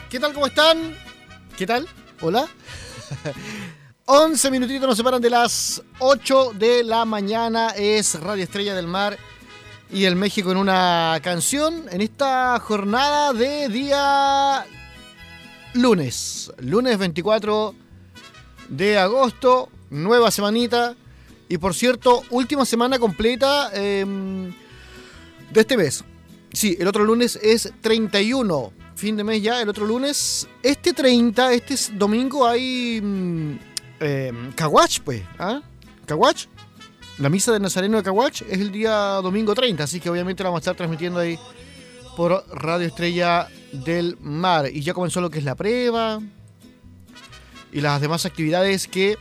¿Qué tal? ¿Cómo están? ¿Qué tal? ¿Hola? 11 minutitos nos separan de las 8 de la mañana. Es Radio Estrella del Mar y el México en una canción. En esta jornada de día lunes. Lunes 24 de agosto. Nueva semanita. Y por cierto, última semana completa de este mes. Sí, el otro lunes es 31. Fin de mes ya, el otro lunes. Este 30, este domingo hay Caguach, pues. ¿Ah? Caguach. La misa del Nazareno de Caguach es el día domingo 30. Así que obviamente la vamos a estar transmitiendo ahí por Radio Estrella del Mar. Y ya comenzó lo que es la prueba y las demás actividades que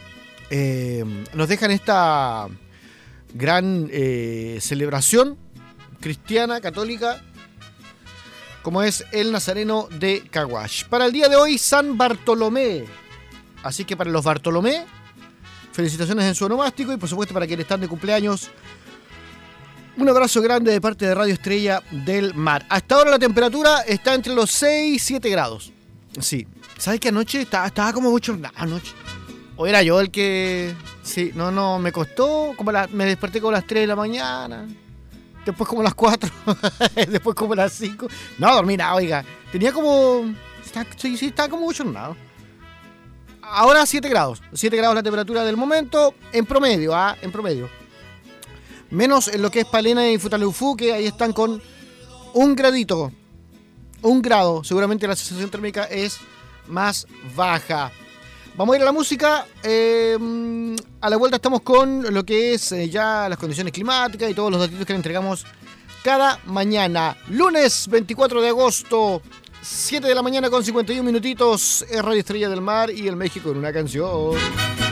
nos dejan esta gran celebración cristiana, católica, como es el Nazareno de Caguach. Para el día de hoy, San Bartolomé. Así que para los Bartolomé, felicitaciones en su onomástico y por supuesto para quienes están de cumpleaños, un abrazo grande de parte de Radio Estrella del Mar. Hasta ahora la temperatura está entre los 6 y 7 grados. Sí. ¿Sabes que anoche estaba como bochornado anoche? ¿O era yo el que...? Sí, no, me costó, me desperté como a las 3 de la mañana, después como a las 4, después como a las 5. No, dormí nada, oiga. Tenía como... Sí, estaba como bochornado. Ahora 7 grados. 7 grados la temperatura del momento, en promedio, en promedio. Menos en lo que es Palena y Futaleufú, que ahí están con un gradito. 1 grado. Seguramente la sensación térmica es más baja. Vamos a ir a la música. A la vuelta estamos con lo que es ya las condiciones climáticas y todos los datos que le entregamos cada mañana. Lunes 24 de agosto, 7 de la mañana con 51 minutitos. Es Radio Estrella del Mar y el México en una canción.